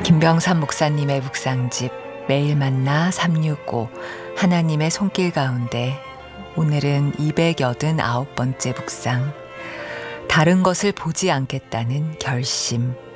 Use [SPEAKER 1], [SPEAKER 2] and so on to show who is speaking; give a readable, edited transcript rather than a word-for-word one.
[SPEAKER 1] 김병삼 목사님의 묵상집 매일 만나 365 하나님의 손길 가운데 오늘은 289번째 묵상 다른 것을 보지 않겠다는 결심.